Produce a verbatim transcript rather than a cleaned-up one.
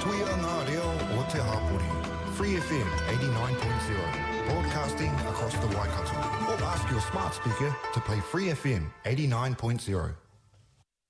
Tuia ngā reo o te hapori. Free F M eighty-nine point zero. Broadcasting across the Waikato. Or ask your smart speaker to play Free F M eighty-nine point zero.